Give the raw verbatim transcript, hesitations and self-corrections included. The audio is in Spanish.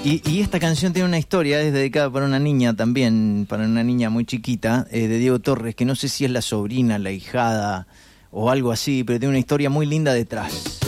Y, y esta canción tiene una historia, es dedicada para una niña también, para una niña muy chiquita, eh, de Diego Torres, que no sé si es la sobrina, la hijada o algo así, pero tiene una historia muy linda detrás.